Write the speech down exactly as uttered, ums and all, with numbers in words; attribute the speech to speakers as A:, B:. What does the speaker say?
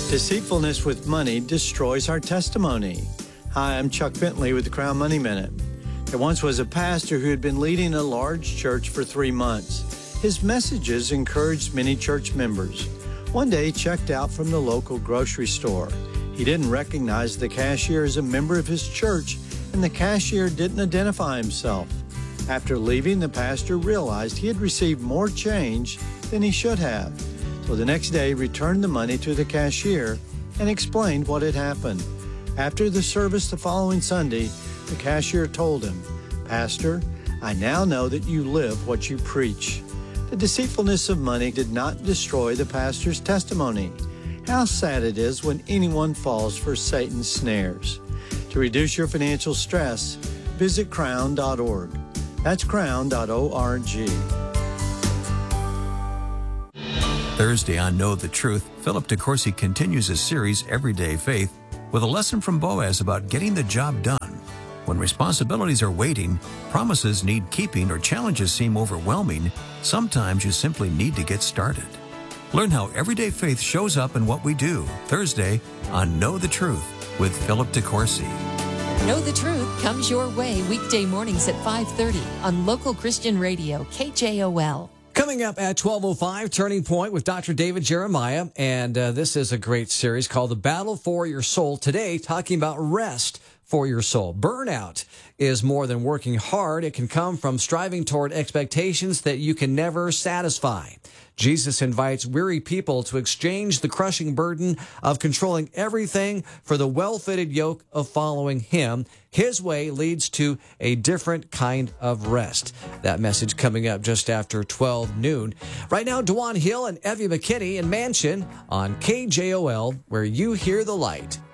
A: Deceitfulness with money destroys our testimony. Hi, I'm Chuck Bentley with the Crown Money Minute. There once was a pastor who had been leading a large church for three months. His messages encouraged many church members. One day, he checked out from the local grocery store. He didn't recognize the cashier as a member of his church, and the cashier didn't identify himself. After leaving, the pastor realized he had received more change than he should have. So the next day, he returned the money to the cashier and explained what had happened. After the service the following Sunday, the cashier told him, "Pastor, I now know that you live what you preach." The deceitfulness of money did not destroy the pastor's testimony. How sad it is when anyone falls for Satan's snares. To reduce your financial stress, visit crown dot org. That's crown dot org.
B: Thursday on Know the Truth, Philip DeCourcy continues his series, Everyday Faith, with a lesson from Boaz about getting the job done. When responsibilities are waiting, promises need keeping, or challenges seem overwhelming, sometimes you simply need to get started. Learn how everyday faith shows up in what we do, Thursday on Know the Truth with Philip DeCourcy.
C: Know the Truth comes your way weekday mornings at five thirty on local Christian radio, K J O L.
D: Coming up at twelve oh five, Turning Point with Doctor David Jeremiah. And uh, this is a great series called The Battle for Your Soul. Today, talking about rest for your soul. Burnout is more than working hard. It can come from striving toward expectations that you can never satisfy. Jesus invites weary people to exchange the crushing burden of controlling everything for the well-fitted yoke of following him. His way leads to a different kind of rest. That message coming up just after twelve noon. Right now, Dewan Hill and Evie McKinney in Mansion on K J O L, where you hear the light.